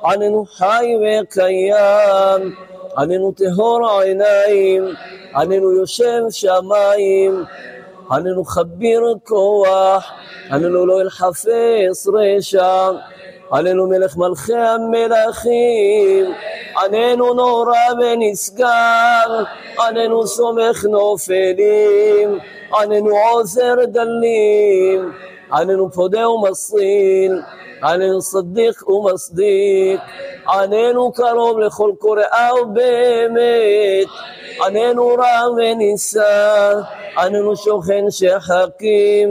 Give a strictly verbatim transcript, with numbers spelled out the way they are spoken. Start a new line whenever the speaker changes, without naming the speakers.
עננו חי וקיים, עננו טהור העיניים, עננו יושב שמיים, עננו חביר כוח, עננו לא אלחפש רשע, עננו מלך מלכי המלכים, עננו נורא ונשגב, עננו סומך נופלים, עננו עוזר דלים, עננו פודה ומסריל, עננו צדיק ומסדיק, עננו קרוב לכל קוראה ובאמת, עננו רע ונישא, עננו שוכן שחקים,